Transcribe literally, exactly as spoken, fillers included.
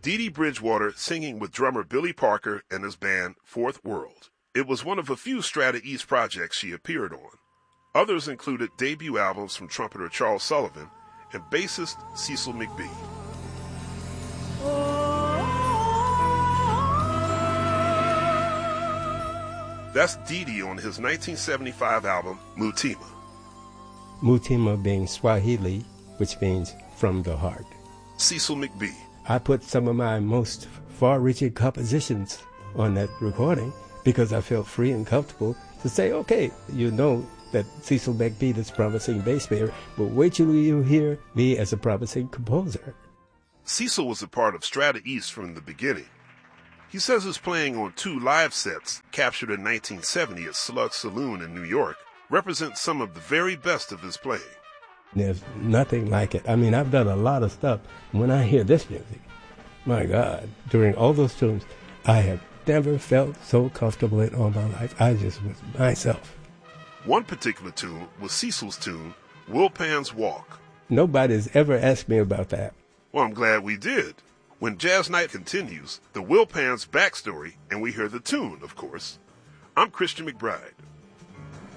Dee Dee Bridgewater singing with drummer Billy Parker and his band Fourth World. It was one of a few Strata East projects she appeared on. Others included debut albums from trumpeter Charles Sullivan and bassist Cecil McBee. That's Dee Dee on his nineteen seventy-five album, Mutima. Mutima being Swahili, which means from the heart. Cecil McBee. I put some of my most far-reaching compositions on that recording because I felt free and comfortable to say, okay, you know that Cecil McBee is a promising bass player, but wait till you hear me as a promising composer. Cecil was a part of Strata East from the beginning. He says his playing on two live sets captured in nineteen seventy at Slug Saloon in New York represents some of the very best of his playing. There's nothing like it. I mean, I've done a lot of stuff. When I hear this music, my God, during all those tunes, I have never felt so comfortable in all my life. I just was myself. One particular tune was Cecil's tune, Wilpan's Walk. Nobody's ever asked me about that. Well, I'm glad we did. When Jazz Night continues, the Wilpans backstory, and we hear the tune, of course. I'm Christian McBride.